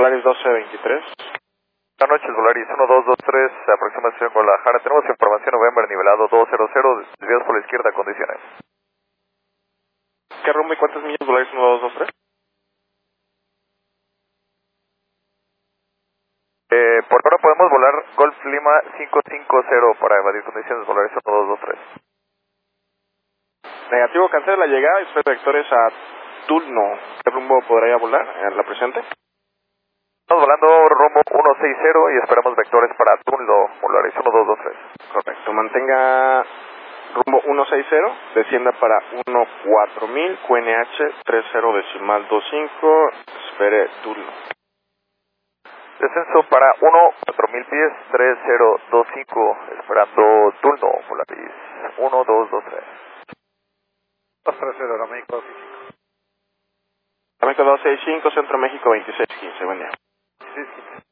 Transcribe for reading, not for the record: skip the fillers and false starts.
Volaris 1223. Buenas noches, Volaris 1223, aproximación Guadalajara. Tenemos información November nivelado 200, desviados por la izquierda, condiciones. ¿Qué rumbo y cuántas millas Volaris 1223? Por ahora podemos volar Golf Lima 550 para evadir condiciones Volaris 1223. Negativo, cancela la llegada y soy vectores a Tulno. ¿Qué rumbo podría volar en la presente? Estamos volando rumbo 160 y esperamos vectores para Tulno, Volaris 1223. Correcto, mantenga rumbo 160, descienda para 14000, QNH 30.25, espere Tulno. Descenso para 4000 pies, 3025, esperando Tulno, Volaris 1223. 230, México 265. México 265, Centro México 2615, buen día. 2615.